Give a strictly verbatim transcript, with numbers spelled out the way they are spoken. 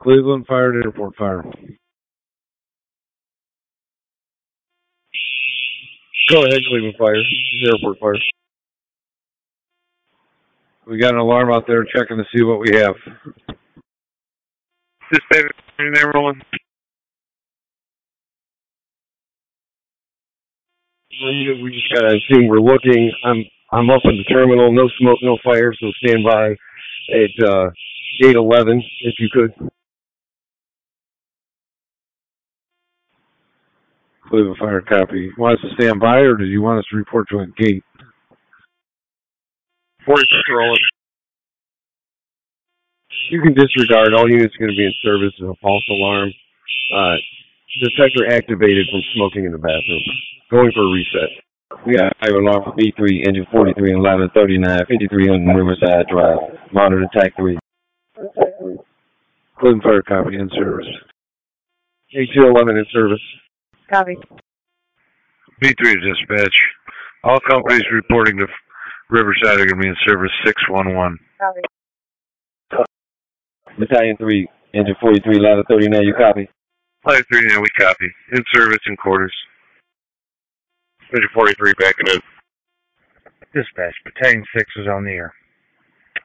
Cleveland Fire to Airport Fire. Go ahead, Cleveland Fire. Airport Fire. We got an alarm out there checking to see what we have. Dispatch, are they rolling? We just gotta assume we're looking. I'm I'm up in the terminal. No smoke, no fire. So stand by at uh, gate eleven if you could. Cleveland Fire copy. You want us to stand by, or do you want us to report to a gate? forty-six rolling. You can disregard. All units are going to be in service as a false alarm. Uh, detector activated from smoking in the bathroom. Going for a reset. We got fire alarm for B three, engine forty-three, and ladder thirty-nine, fifty-three hundred Riverside Drive. Monitor attack three. Cleveland Fire copy in service. A two eleven in service. Copy. B three to dispatch. All companies reporting to Riverside are going to be in service six one one. Copy. Battalion three, engine forty-three, ladder thirty-nine, you copy? Ladder thirty-nine, we copy. In service in quarters. Engine forty-three backing in. Dispatch, Battalion six is on the air.